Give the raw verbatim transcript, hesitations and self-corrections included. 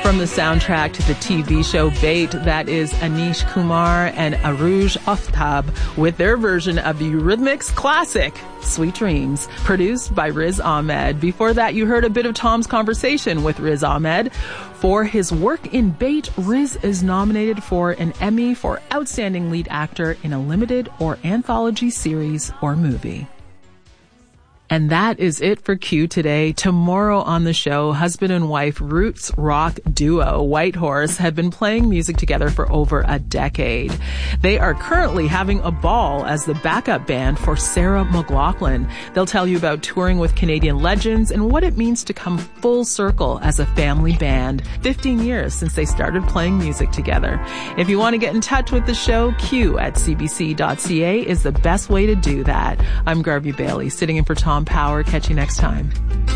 From the soundtrack to the T V show Bait, that is Anish Kumar and Arooj Aftab with their version of the Eurythmics classic, Sweet Dreams, produced by Riz Ahmed. Before that, you heard a bit of Tom's conversation with Riz Ahmed. For his work in Bait, Riz is nominated for an Emmy for Outstanding Lead Actor in a Limited or Anthology Series or Movie. And that is it for Q today. Tomorrow on the show, husband and wife roots rock duo Whitehorse have been playing music together for over a decade. They are currently having a ball as the backup band for Sarah McLachlan. They'll tell you about touring with Canadian legends and what it means to come full circle as a family band. fifteen years since they started playing music together. If you want to get in touch with the show, Q at c b c dot c a is the best way to do that. I'm Garvey Bailey, sitting in for Tom Power. Catch you next time.